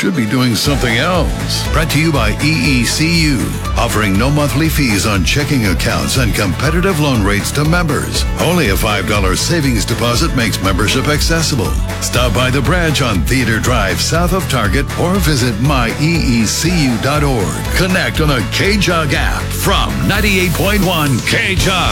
should be doing something else. Brought to you by EECU, offering no monthly fees on checking accounts and competitive loan rates to members. Only a $5 savings deposit makes membership accessible. Stop by the branch on Theater Drive south of Target or visit myeecu.org. Connect on the KJUG app from 98.1 KJUG.